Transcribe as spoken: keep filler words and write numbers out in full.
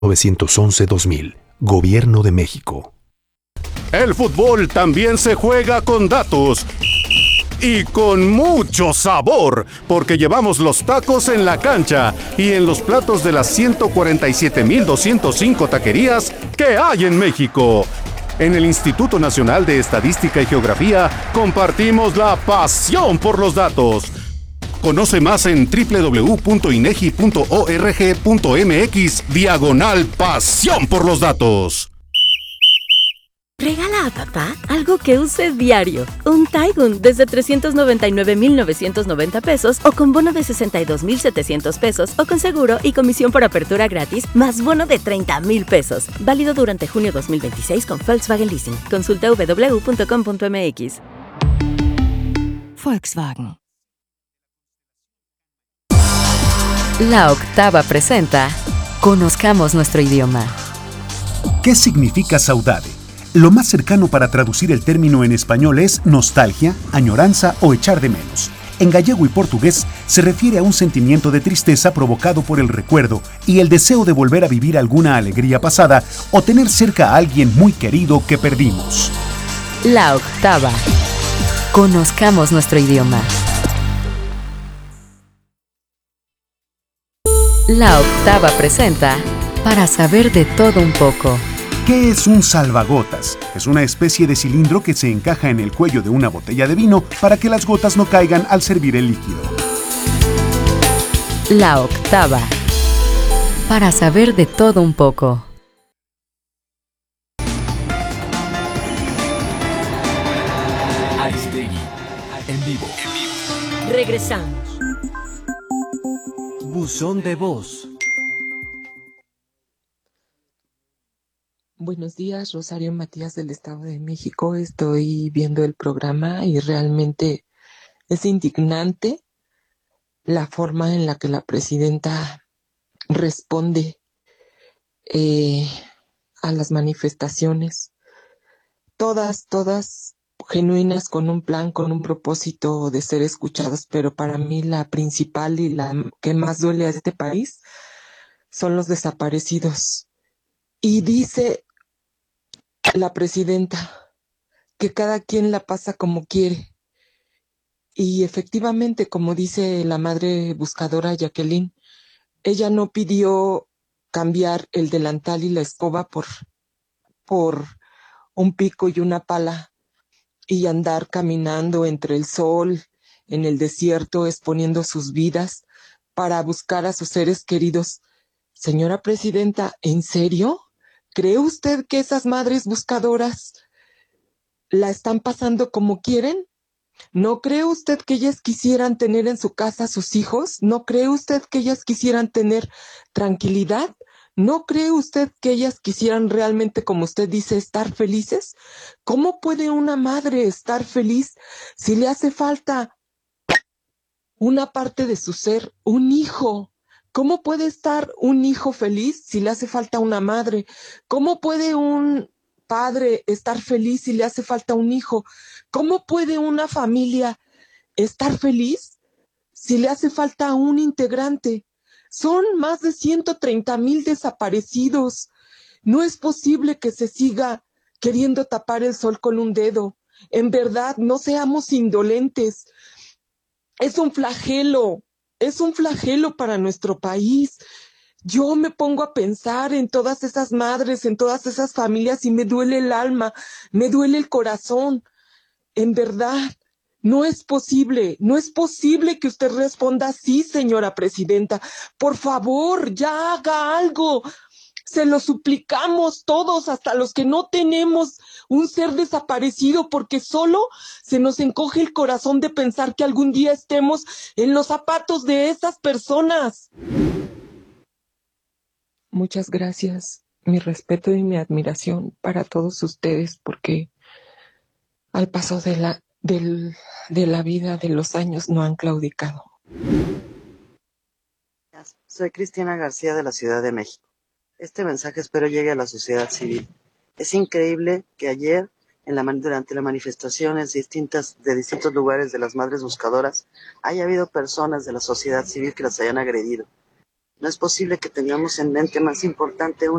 novecientos once a dos mil. Gobierno de México. El fútbol también se juega con datos. Y con mucho sabor, porque llevamos los tacos en la cancha y en los platos de las ciento cuarenta y siete mil doscientos cinco taquerías que hay en México. En el Instituto Nacional de Estadística y Geografía compartimos la pasión por los datos. Conoce más en doble u doble u doble u punto inegi punto org punto mx diagonal pasión por los datos. Regala a papá algo que use diario. Un Taigun desde trescientos noventa y nueve mil novecientos noventa pesos o con bono de sesenta y dos mil setecientos pesos o con seguro y comisión por apertura gratis más bono de treinta mil pesos. Válido durante junio dos mil veintiséis con Volkswagen Leasing. Consulta doble u doble u doble u punto com punto mx. Volkswagen. La Octava presenta Conozcamos nuestro idioma. ¿Qué significa saudade? Lo más cercano para traducir el término en español es nostalgia, añoranza o echar de menos. En gallego y portugués se refiere a un sentimiento de tristeza provocado por el recuerdo y el deseo de volver a vivir alguna alegría pasada o tener cerca a alguien muy querido que perdimos. La Octava. Conozcamos nuestro idioma. La Octava presenta Para saber de todo un poco. ¿Qué es un salvagotas? Es una especie de cilindro que se encaja en el cuello de una botella de vino para que las gotas no caigan al servir el líquido. La Octava. Para saber de todo un poco. Aristegui, en vivo. Regresamos. Buzón de voz. Buenos días, Rosario Matías del Estado de México. Estoy viendo el programa y realmente es indignante la forma en la que la presidenta responde eh, a las manifestaciones. Todas, todas genuinas, con un plan, con un propósito de ser escuchadas, pero para mí la principal y la que más duele a este país son los desaparecidos. Y dice la presidenta que cada quien la pasa como quiere. Y efectivamente, como dice la madre buscadora Jacqueline, ella no pidió cambiar el delantal y la escoba por, por un pico y una pala y andar caminando entre el sol, en el desierto, exponiendo sus vidas para buscar a sus seres queridos. Señora presidenta, ¿en serio? ¿Cree usted que esas madres buscadoras la están pasando como quieren? ¿No cree usted que ellas quisieran tener en su casa a sus hijos? ¿No cree usted que ellas quisieran tener tranquilidad? ¿No cree usted que ellas quisieran realmente, como usted dice, estar felices? ¿Cómo puede una madre estar feliz si le hace falta una parte de su ser, un hijo? ¿Cómo puede estar un hijo feliz si le hace falta una madre? ¿Cómo puede un padre estar feliz si le hace falta un hijo? ¿Cómo puede una familia estar feliz si le hace falta un integrante? Son más de ciento treinta mil desaparecidos. No es posible que se siga queriendo tapar el sol con un dedo. En verdad, no seamos indolentes. Es un flagelo. Es un flagelo para nuestro país. Yo me pongo a pensar en todas esas madres, en todas esas familias y me duele el alma, me duele el corazón. En verdad, no es posible, no es posible que usted responda así, señora presidenta. Por favor, ya haga algo. Se lo suplicamos todos, hasta los que no tenemos un ser desaparecido, porque solo se nos encoge el corazón de pensar que algún día estemos en los zapatos de esas personas. Muchas gracias, mi respeto y mi admiración para todos ustedes, porque al paso de la, del, de la vida, de los años, no han claudicado. Soy Cristina García de la Ciudad de México. Este mensaje espero llegue a la sociedad civil. Es increíble que ayer, en la, durante las manifestaciones distintas, de distintos lugares de las madres buscadoras, haya habido personas de la sociedad civil que las hayan agredido. No es posible que tengamos en mente más importante